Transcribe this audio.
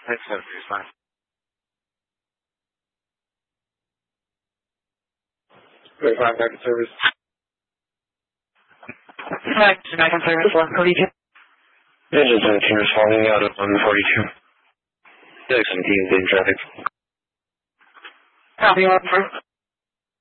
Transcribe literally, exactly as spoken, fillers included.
That's seven three five. Wait, five back in service. Back to back in service, one forty-two. Engine seventeen responding out of one forty-two. Deck seventeen, in traffic. Copy, one for.